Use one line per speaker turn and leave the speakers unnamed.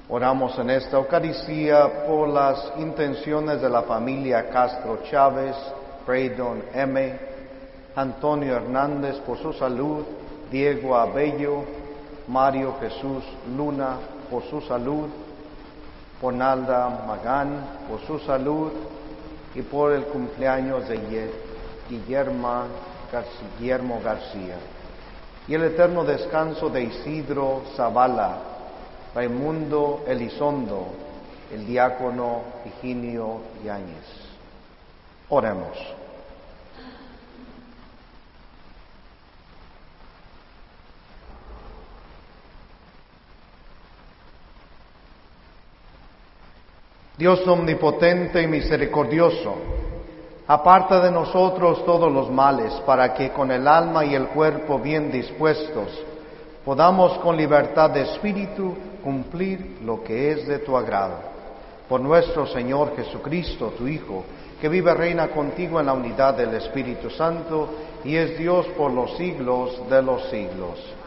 Oramos en esta Eucaristía por las intenciones de la familia Castro Chávez, Braydon M., Antonio Hernández por su salud, Diego Abello, Mario Jesús Luna por su salud, por Nalda Magán por su salud y por el cumpleaños de Guillermo García. Y el eterno descanso de Isidro Zavala, Raimundo Elizondo, el diácono Higinio Yáñez. Oremos. Dios omnipotente y misericordioso, aparta de nosotros todos los males, para que con el alma y el cuerpo bien dispuestos podamos con libertad de espíritu cumplir lo que es de tu agrado. Por nuestro Señor Jesucristo, tu Hijo, que vive y reina contigo en la unidad del Espíritu Santo, y es Dios por los siglos de los siglos.